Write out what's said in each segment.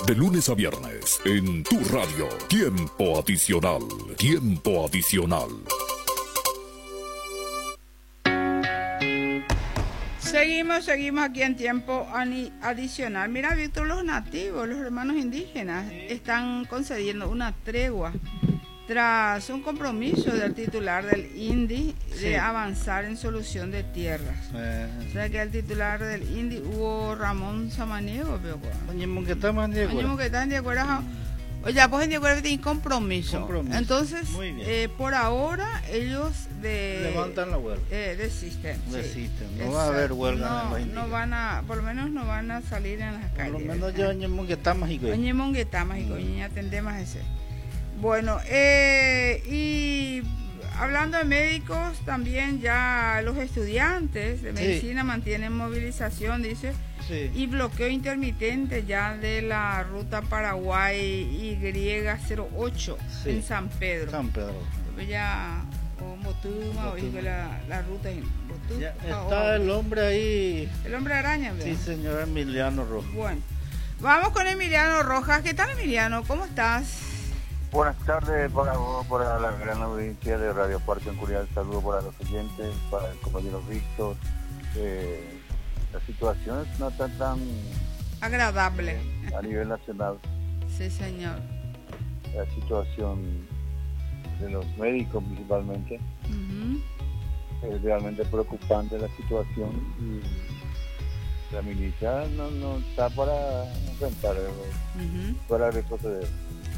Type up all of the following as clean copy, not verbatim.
De lunes a viernes, en tu radio. Tiempo adicional. Tiempo adicional. Seguimos aquí en tiempo adicional. Mira, Víctor, los nativos, los hermanos indígenas, están concediendo una tregua tras un compromiso del titular del INDI de avanzar en solución de tierras. O sea que el titular del INDI, Hugo Ramón Samaniego, oye, pues en de acuerdo tienen compromiso. Entonces, por ahora ellos levantan la huelga. Desisten. No va a haber huelga. No van a, por lo menos no van a salir en las calles. Por lo menos yo ya atendemos ese. Bueno, y hablando de médicos, también ya los estudiantes de medicina mantienen movilización, dice, y bloqueo intermitente ya de la ruta Paraguay Y08 en San Pedro. Ya, o Motuma, o la ruta en Motuma. Ya está el hombre ahí. El hombre araña, ¿verdad? Sí, señor Emiliano Rojas. Bueno, vamos con Emiliano Rojas. ¿Qué tal, Emiliano? ¿Cómo estás? Buenas tardes para vos, para la gran audiencia de Radio Parque. Un cordial saludo para los oyentes, para el compañero Víctor. La situación no está tan agradable a nivel nacional. Sí, señor. La situación de los médicos principalmente es realmente preocupante la situación, y la milicia no está para enfrentar, para retroceder.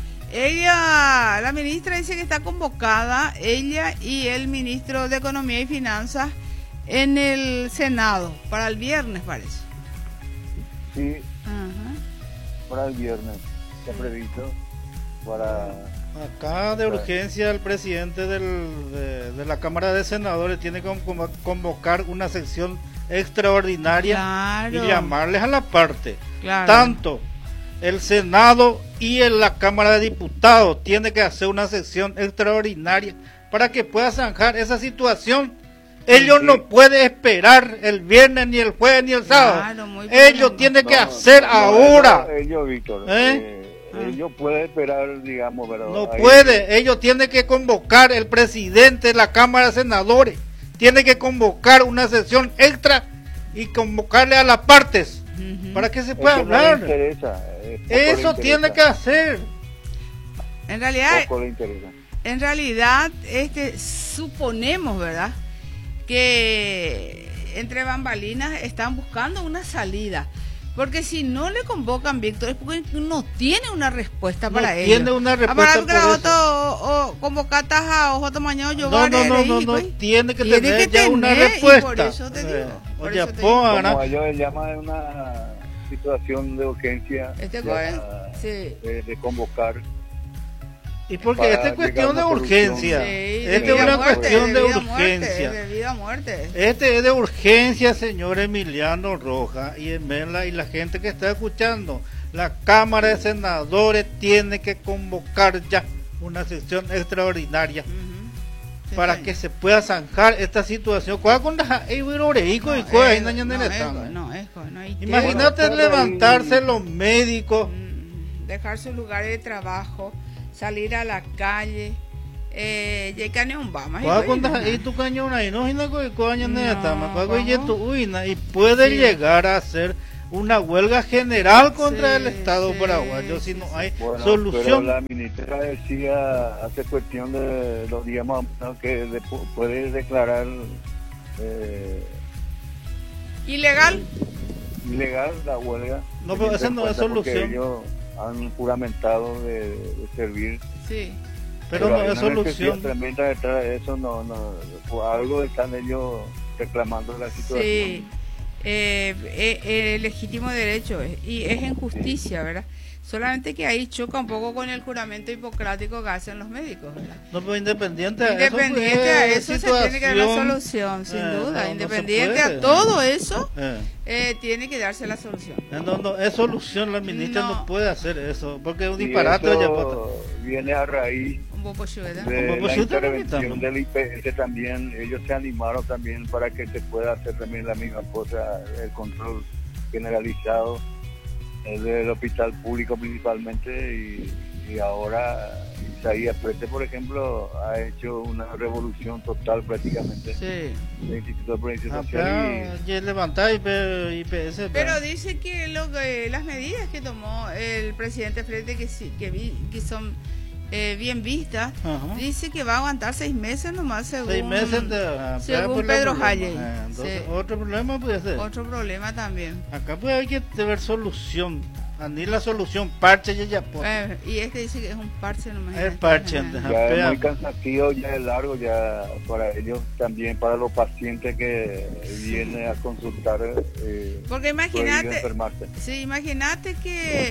La ministra dice que está convocada, ella y el ministro de Economía y Finanzas, en el Senado, para el viernes, parece. Sí, para el viernes, está previsto para... Acá de urgencia el presidente de la Cámara de Senadores tiene que convocar una sesión extraordinaria y llamarles a la parte. Tanto el Senado y en la Cámara de Diputados tiene que hacer una sesión extraordinaria para que pueda zanjar esa situación. Ellos no pueden esperar el viernes, ni el jueves, ni el sábado. Ellos tienen que hacer ahora. Ellos, Víctor, ellos pueden esperar, digamos, pero no puede. Ellos tienen que convocar, el presidente de la Cámara de Senadores tiene que convocar una sesión extra y convocarle a las partes para que se pueda hablar. Eso tiene que hacer. En realidad, suponemos, ¿verdad?, que entre bambalinas están buscando una salida. Porque si no le convocan, Víctor, es porque no tiene una respuesta para ello. No tiene una respuesta para eso. O convocatas a Ojo mañana yo no, tiene que tener ya una respuesta. Por eso te digo. Como ellos llaman una situación de urgencia de convocar. Y porque esta es cuestión de urgencia. Esta es una cuestión de urgencia. Este es de urgencia, señor Emiliano Rojas y Emela y la gente que está escuchando. La Cámara de Senadores tiene que convocar ya una sesión extraordinaria para que se pueda zanjar esta situación. Imagínate levantarse los médicos, dejar sus lugares de trabajo, salir a la calle, y puede llegar a ser una huelga general contra el Estado paraguayo si no hay solución. Pero la ministra decía hace cuestión de los días más que puede declarar ilegal la huelga. No, pero esa no es solución. Ellos han juramentado de servir. Sí. Pero no es solución. Tremenda detrás de eso, algo están ellos reclamando la situación. Sí, legítimo derecho y es injusticia, ¿verdad? Solamente que ahí choca un poco con el juramento hipocrático que hacen los médicos, ¿verdad? No, pero independiente a eso se tiene que dar la solución, sin duda. Independiente a todo eso, tiene que darse la solución. No, es solución, la ministra no puede hacer eso, porque es un disparate. Viene a raíz de la intervención del IPS también. Ellos se animaron también para que se pueda hacer también la misma cosa, el control generalizado del hospital público principalmente, y ahora Isaías Prete, por ejemplo, ha hecho una revolución total prácticamente del Instituto de Prevención Social. Y levantar IPS. Pero dice que las medidas que tomó el presidente Prete, que son bien vistas, dice que va a aguantar 6 meses nomás, según Pedro Halle. Entonces, otro problema puede ser. Otro problema también. Acá puede haber que tener solución. Ni la solución, parche ya. Y este dice que es un parche nomás. Es parche. Ya es muy cansativo, ya es largo, ya para ellos también, para los pacientes que vienen a consultar. Porque imagínate que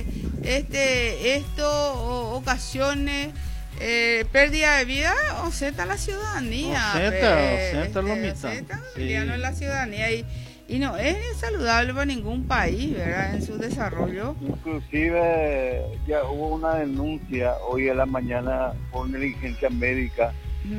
esto ocasione pérdida de vida, o Z la ciudadanía. O lo mitad. No es la ciudadanía y no es saludable para ningún país, ¿verdad? En su desarrollo. Inclusive ya hubo una denuncia hoy a la mañana por negligencia médica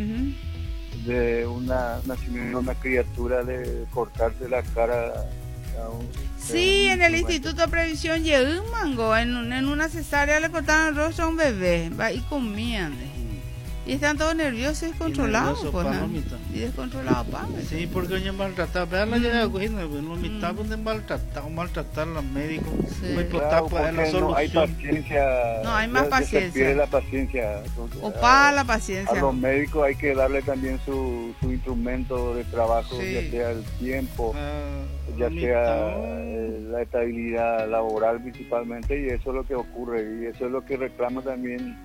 de una criatura de cortarse la cara. Sí, en el Instituto de Previsión Yehumango, en una cesárea le cortaron el rostro a un bebé, y comían. Y están todos nerviosos y descontrolados, y descontrolados, Sí, porque ellos maltrataban, vean la llegada cogida, los mitad de maltratar a los médicos, no hay paciencia, no hay más paciencia, se pierde la paciencia, la paciencia. A los médicos hay que darle también su instrumento de trabajo, ya sea el tiempo, ya sea la estabilidad laboral principalmente, y eso es lo que ocurre, y eso es lo que reclama también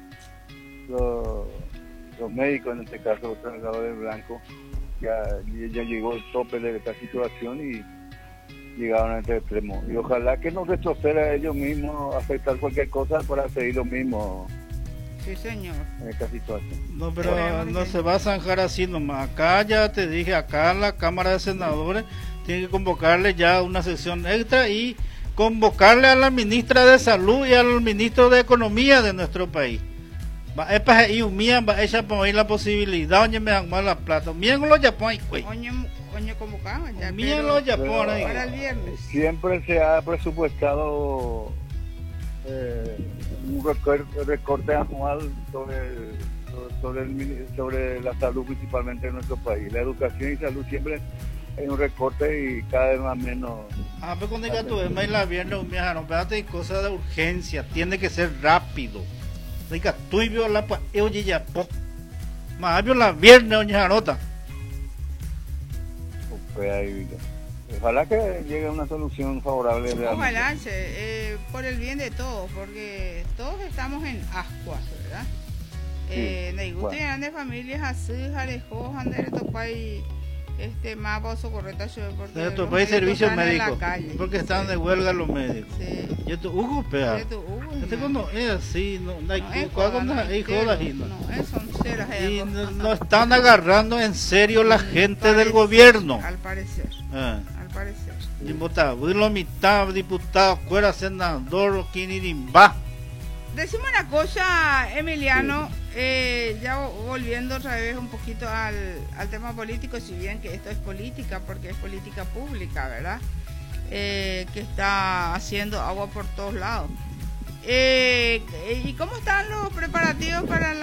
los médicos, en este caso los trabajadores blancos. Ya llegó el tope de esta situación y llegaron a este extremo, y ojalá que no retroceda ellos mismos a afectar cualquier cosa para seguir lo mismo. Sí, señor. En esta situación. No, pero no se va a zanjar así nomás. Acá ya te dije, acá la Cámara de Senadores tiene que convocarle ya una sesión extra y convocarle a la ministra de Salud y al ministro de Economía de nuestro país. Y mía va ella poner la posibilidad, oye, me dan más la plata. Mía lo Japón, güey. Oye, convocaban ya. Mía lo Japón, para el viernes. Siempre se ha presupuestado un recorte anual sobre la salud, principalmente en nuestro país. La educación y salud siempre hay un recorte y cada vez más menos. Pues cuando diga tú, es la viernes, mija, no, espérate, cosas de urgencia, tiene que ser rápido. Diga, tú y viola, pues, oye, ya, más viola viernes, oye, anota. Ojalá que llegue una solución favorable. Ojalá, por el bien de todos, porque todos estamos en ascuas, ¿verdad? Neigusto y grandes familias así, alejó, ande topay más paso correcta porque tu país servicios médicos, porque están de huelga los médicos. Yo tu Hugo pea. Cuando es así, no hay jodas y no están agarrando en serio la gente del gobierno. Al parecer. Diputado, fuera senador, Kinirimba. Decime una cosa, Emiliano, ya volviendo otra vez un poquito al tema político, si bien que esto es política, porque es política pública, ¿verdad? Que está haciendo agua por todos lados. ¿Y cómo están los preparativos para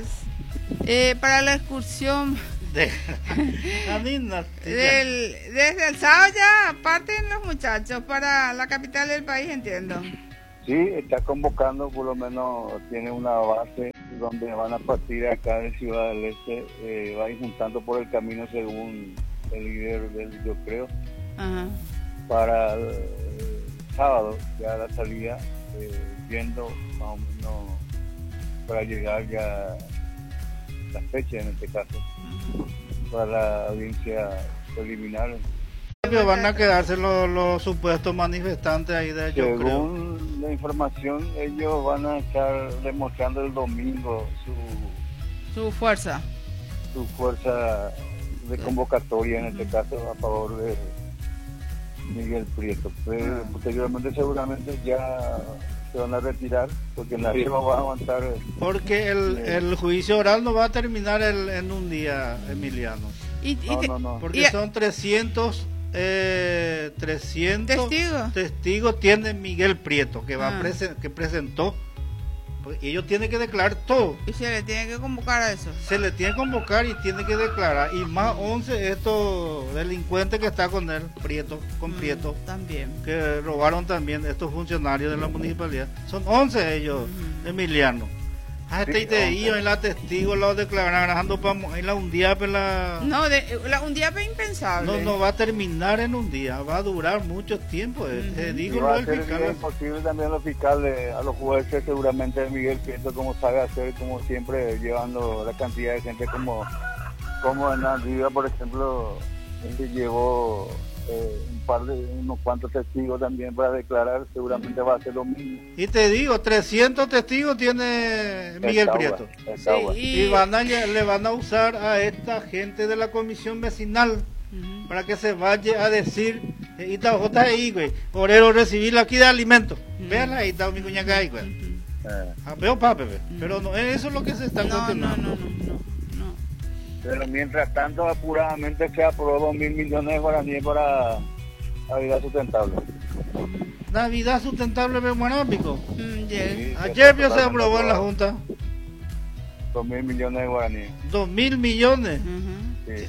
la excursión? Desde el sábado ya parten los muchachos para la capital del país, entiendo. Sí, está convocando, por lo menos tiene una base donde van a partir acá de Ciudad del Este, va a ir juntando por el camino según el líder yo creo. Para el sábado ya la salida, viendo más o menos para llegar ya la fecha en este caso, para la audiencia preliminar. Van a quedarse los supuestos manifestantes ahí de ellos. Según la información, ellos van a estar demostrando el domingo su fuerza de convocatoria, en este caso a favor de Miguel Prieto. Posteriormente seguramente ya se van a retirar porque nadie va a aguantar. Porque el juicio oral no va a terminar en un día, Emiliano. No. Porque son 300 300 testigos tiene Miguel Prieto, que que presentó. Y ellos tienen que declarar todo. Y se le tiene que convocar a eso. Se le tiene que convocar y tiene que declarar. Y más 11 estos delincuentes que está con él, Prieto, Prieto. También. Que robaron también estos funcionarios de la municipalidad. Son 11 ellos, Emiliano. Ellos en la testigo lo declararon en la UNDIAP. No, la UNDIAP es impensable. No va a terminar en un día, va a durar mucho tiempo. Digo, va a ser imposible también a los fiscales, a los jueces, seguramente Miguel Prieto, como sabe hacer, como siempre, llevando la cantidad de gente como en la vida, por ejemplo, él llevó unos cuantos testigos también para declarar, seguramente va a ser lo mismo. Y te digo, 300 testigos tiene Miguel Prieto. Y le van a usar a esta gente de la comisión vecinal para que se vaya a decir, y está ahí, güey, obrero recibir aquí de alimentos. Vean ahí, está mi cuñaca ahí, güey. Veo pape, pero no, eso es lo que se está continuando. No. Pero mientras tanto, apuradamente se aprobó 2.000 millones de guaraníes para Navidad Sustentable. Navidad Sustentable, bueno, pico. Sí, ayer ya se aprobó en la Junta. 2.000 millones de guaraníes. 2.000 millones. Sí.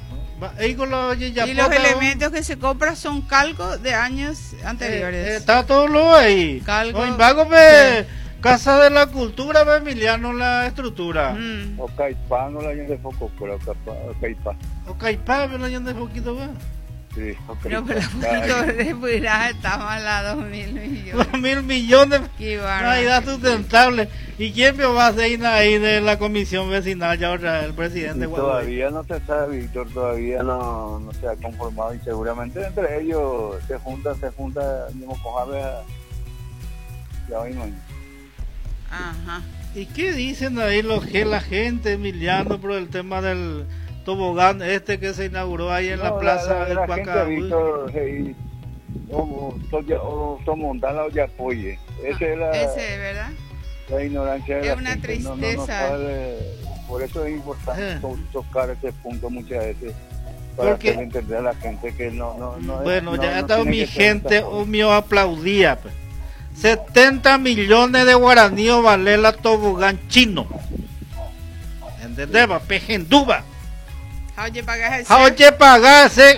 Y los elementos que se compran son calcos de años anteriores. Está todo lo ahí. Calco. Casa de la Cultura, Emiliano, la estructura. Ocaipá, no la llenan de foco, pero Ocaipá. Ocaipá, no la llenan de foquito, ¿verdad? Sí, Pero por la poquito de Purá estamos a las 2.000 millones. 2.000 millones. Navidad Sustentable. ¿Y quién va a ser ahí de la comisión vecinal? Ya otra, el presidente. Todavía no se sabe, Víctor, todavía no se ha conformado y seguramente entre ellos se junta, mismo Cojabe ya hoy no. Ajá. ¿Y qué dicen ahí la gente, Emiliano, por el tema del tobogán que se inauguró ahí en la plaza del Pacabú? O montarla o ya apoye. Ese, ¿verdad? La ignorancia de es la una gente. tristeza. Por eso es importante tocar ese punto muchas veces. Para hacer entender a la gente que no bueno, ya está mi gente, mío aplaudía, pues. 70 millones de guaraníes vale la tobogán chino. ¿Entendés? Pejenduba. Oye, pagarse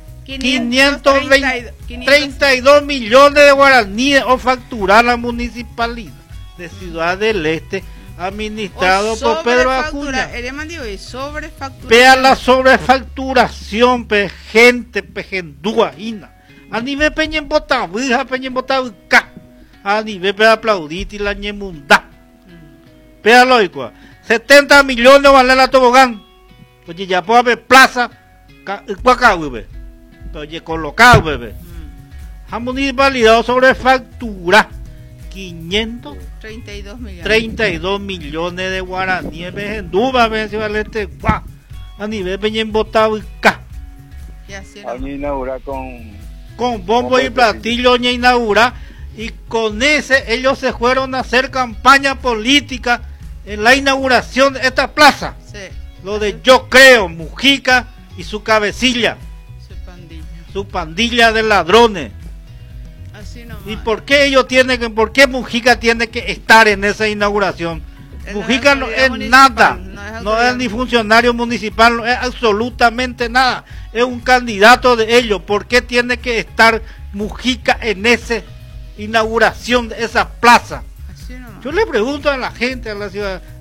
532 millones de guaraníes o facturar la municipalidad de Ciudad del Este, administrado por Pedro Acuña. Vea la sobrefacturación, gente, pejenduba, a nivel peñen botabuja, a nivel de aplaudir y la ñemunda. Péalo, 70 millones vale la tobogán. Oye, ya puede haber plaza, oye, colocado, bebé. La municipalidad sobre factura 532 millones de guaraníes en Duba, a nivel de botado y ca. Inaugura con bombo y platillo, inaugura. Y con ese ellos se fueron a hacer campaña política en la inauguración de esta plaza. Sí. Lo de Yo Creo, Mujica y su cabecilla. Su pandilla de ladrones. Así nomás. ¿Y por qué por qué Mujica tiene que estar en esa inauguración? Mujica no es nada, no es ni funcionario municipal, no es absolutamente nada. Es un candidato de ellos. ¿Por qué tiene que estar Mujica en esa inauguración de esa plaza? Yo le pregunto a la gente, a la ciudad,